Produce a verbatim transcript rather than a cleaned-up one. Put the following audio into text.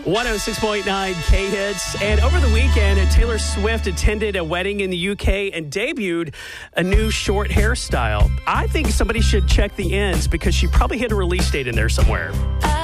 one oh six point nine K-Hits. And over the weekend, Taylor Swift attended a wedding in the U K and debuted a new short hairstyle. I think somebody should check the ends because she probably hit a release date in there somewhere. I